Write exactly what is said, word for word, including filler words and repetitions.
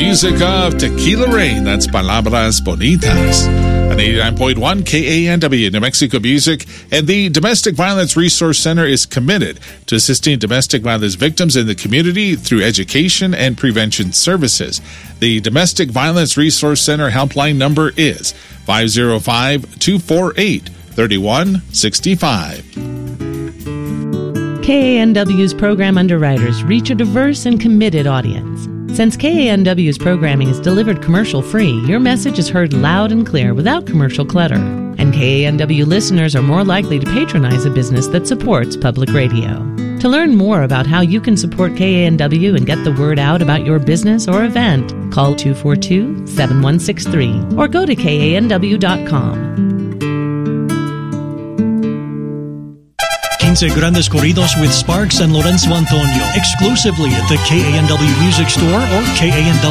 music of Tequila Rain. That's Palabras Bonitas. On eighty-nine point one K A N W, New Mexico Music. And the Domestic Violence Resource Center is committed to assisting domestic violence victims in the community through education and prevention services. The Domestic Violence Resource Center helpline number is five oh five, two four eight, three one six five. K A N W's program underwriters reach a diverse and committed audience. Since K A N W's programming is delivered commercial-free, your message is heard loud and clear without commercial clutter. And K A N W listeners are more likely to patronize a business that supports public radio. To learn more about how you can support K A N W and get the word out about your business or event, call two four two, seven one six three or go to K A N W dot com. quince Grandes Corridos with Sparks and Lorenzo Antonio, exclusively at the K A N W Music Store or K A N W.